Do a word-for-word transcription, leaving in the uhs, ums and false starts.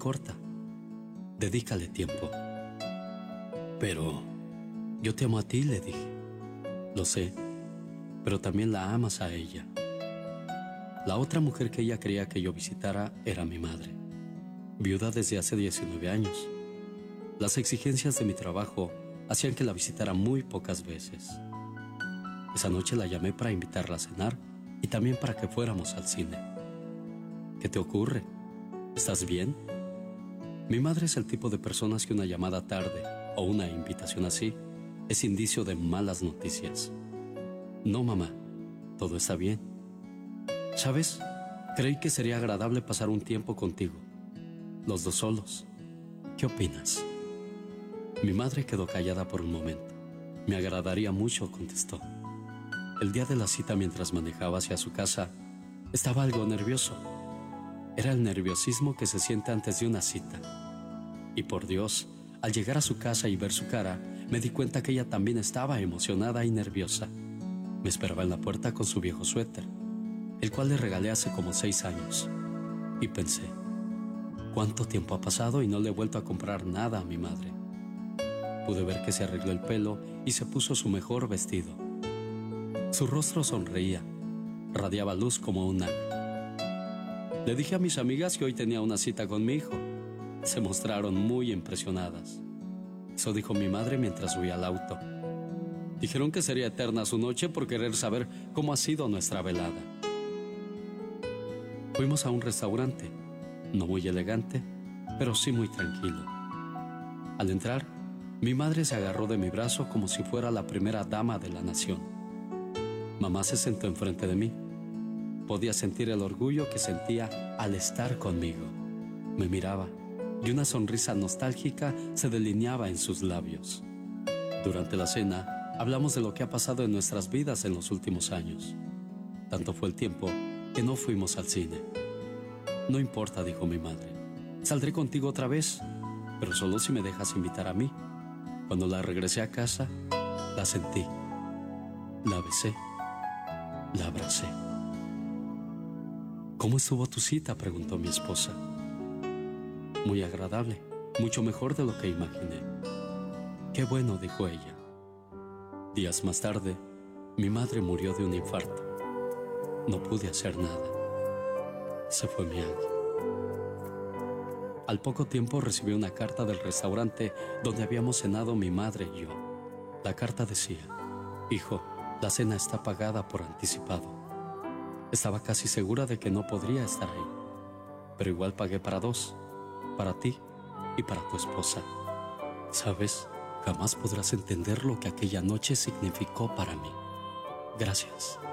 corta. Dedícale tiempo. Pero yo te amo a ti, le dije. Lo sé, pero también la amas a ella. La otra mujer que ella quería que yo visitara era mi madre, viuda desde hace diecinueve años. Las exigencias de mi trabajo hacían que la visitara muy pocas veces. Esa noche la llamé para invitarla a cenar y también para que fuéramos al cine. ¿Qué te ocurre? ¿Estás bien? Mi madre es el tipo de personas que una llamada tarde o una invitación así es indicio de malas noticias. No, mamá, todo está bien. ¿Sabes? Creí que sería agradable pasar un tiempo contigo, los dos solos. ¿Qué opinas? Mi madre quedó callada por un momento. Me agradaría mucho, contestó. El día de la cita, mientras manejaba hacia su casa, estaba algo nervioso. Era el nerviosismo que se siente antes de una cita. Y por Dios, al llegar a su casa y ver su cara, me di cuenta que ella también estaba emocionada y nerviosa. Me esperaba en la puerta con su viejo suéter, el cual le regalé hace como seis años. Y pensé, ¿cuánto tiempo ha pasado y no le he vuelto a comprar nada a mi madre? Pude ver que se arregló el pelo y se puso su mejor vestido. Su rostro sonreía, radiaba luz como un ángel. Le dije a mis amigas que hoy tenía una cita con mi hijo. Se mostraron muy impresionadas. Eso dijo mi madre mientras subía al auto. Dijeron que sería eterna su noche por querer saber cómo ha sido nuestra velada. Fuimos a un restaurante, no muy elegante, pero sí muy tranquilo. Al entrar, mi madre se agarró de mi brazo como si fuera la primera dama de la nación. Mamá se sentó enfrente de mí. Podía sentir el orgullo que sentía al estar conmigo. Me miraba y una sonrisa nostálgica se delineaba en sus labios. Durante la cena, hablamos de lo que ha pasado en nuestras vidas en los últimos años. Tanto fue el tiempo que no fuimos al cine. No importa, dijo mi madre. Saldré contigo otra vez, pero solo si me dejas invitar a mí. Cuando la regresé a casa, la sentí, la besé, la abracé. ¿Cómo estuvo tu cita?, preguntó mi esposa. Muy agradable, mucho mejor de lo que imaginé. Qué bueno, dijo ella. Días más tarde, mi madre murió de un infarto. No pude hacer nada. Se fue mi ángel. Al poco tiempo recibí una carta del restaurante donde habíamos cenado mi madre y yo. La carta decía: hijo, la cena está pagada por anticipado. Estaba casi segura de que no podría estar ahí, pero igual pagué para dos, para ti y para tu esposa. ¿Sabes? Jamás podrás entender lo que aquella noche significó para mí. Gracias.